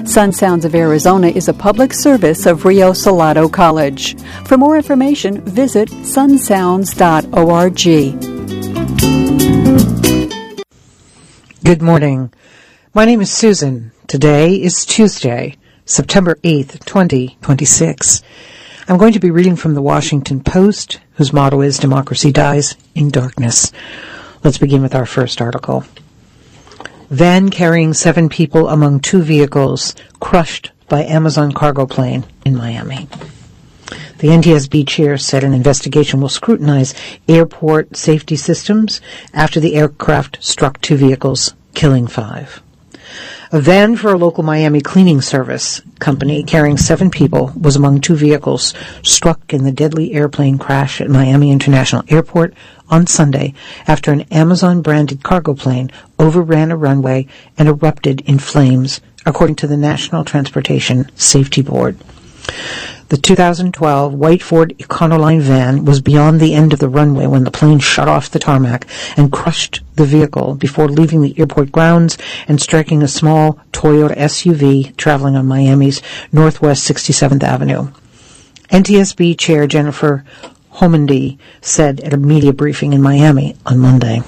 Sun Sounds of Arizona is a public service of Rio Salado College. For more information, visit sunsounds.org. Good morning. My name is Susan. Today is Tuesday, September 8th, 2026. I'm going to be reading from the Washington Post, whose motto is Democracy Dies in Darkness. Let's begin with our first article. Van carrying 7 people among 2 vehicles crushed by Amazon cargo plane in Miami. The NTSB chair said an investigation will scrutinize airport safety systems after the aircraft struck 2 vehicles, killing 5. A van for a local Miami cleaning service company carrying 7 people was among 2 vehicles struck in the deadly airplane crash at Miami International Airport on Sunday after an Amazon-branded cargo plane overran a runway and erupted in flames, according to the National Transportation Safety Board. The 2012 white Ford Econoline van was beyond the end of the runway when the plane shot off the tarmac and crushed the vehicle before leaving the airport grounds and striking a small Toyota SUV traveling on Miami's Northwest 67th Avenue. NTSB Chair Jennifer Homendy said at a media briefing in Miami on Monday.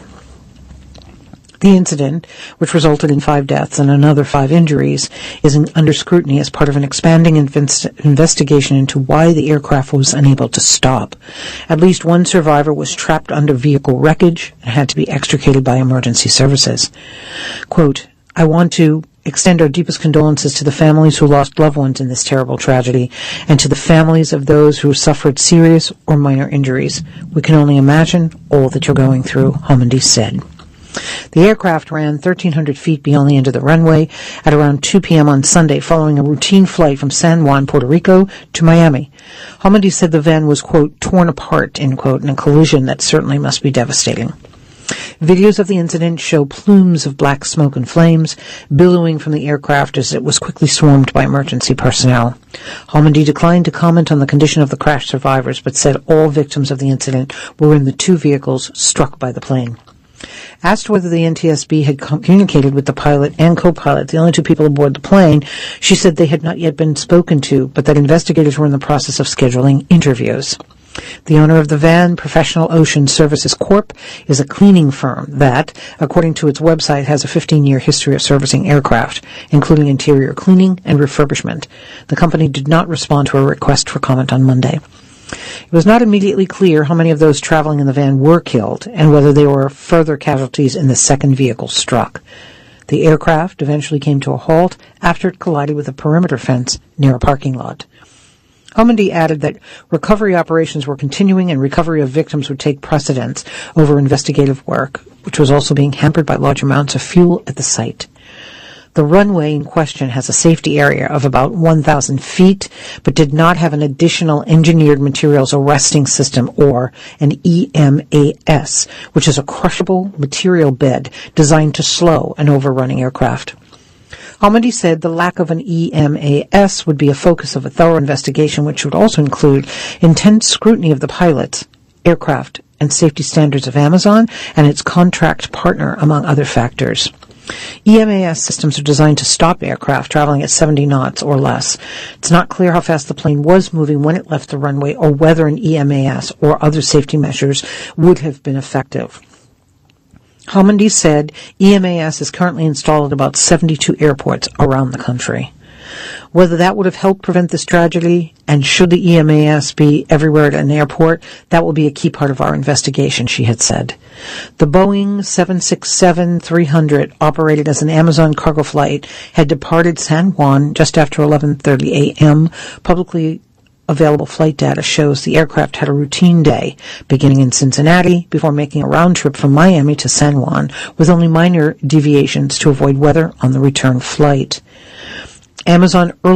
The incident, which resulted in 5 deaths and another 5 injuries, is under scrutiny as part of an expanding investigation into why the aircraft was unable to stop. At least 1 survivor was trapped under vehicle wreckage and had to be extricated by emergency services. Quote, I want to extend our deepest condolences to the families who lost loved ones in this terrible tragedy and to the families of those who suffered serious or minor injuries. We can only imagine all that you're going through, Homendy said. The aircraft ran 1,300 feet beyond the end of the runway at around 2 p.m. on Sunday following a routine flight from San Juan, Puerto Rico to Miami. Homendy said the van was, quote, torn apart, end quote, in a collision that certainly must be devastating. Videos of the incident show plumes of black smoke and flames billowing from the aircraft as it was quickly swarmed by emergency personnel. Homendy declined to comment on the condition of the crash survivors, but said all victims of the incident were in the 2 vehicles struck by the plane. Asked whether the NTSB had communicated with the pilot and co-pilot, the only 2 people aboard the plane, she said they had not yet been spoken to, but that investigators were in the process of scheduling interviews. The owner of the van, Professional Ocean Services Corp., is a cleaning firm that, according to its website, has a 15-year history of servicing aircraft, including interior cleaning and refurbishment. The company did not respond to a request for comment on Monday. It was not immediately clear how many of those traveling in the van were killed and whether there were further casualties in the second vehicle struck. The aircraft eventually came to a halt after it collided with a perimeter fence near a parking lot. Homendy added that recovery operations were continuing and recovery of victims would take precedence over investigative work, which was also being hampered by large amounts of fuel at the site. The runway in question has a safety area of about 1,000 feet, but did not have an additional engineered materials arresting system, or an EMAS, which is a crushable material bed designed to slow an overrunning aircraft. Homendy said the lack of an EMAS would be a focus of a thorough investigation, which would also include intense scrutiny of the pilots, aircraft, and safety standards of Amazon and its contract partner, among other factors. EMAS systems are designed to stop aircraft traveling at 70 knots or less. It's not clear how fast the plane was moving when it left the runway or whether an EMAS or other safety measures would have been effective. Homendy said EMAS is currently installed at about 72 airports around the country. Whether that would have helped prevent this tragedy, and should the EMAS be everywhere at an airport, that will be a key part of our investigation, she had said. The Boeing 767-300, operated as an Amazon cargo flight, had departed San Juan just after 11:30 a.m. Publicly available flight data shows the aircraft had a routine day, beginning in Cincinnati, before making a round trip from Miami to San Juan, with only minor deviations to avoid weather on the return flight. Amazon early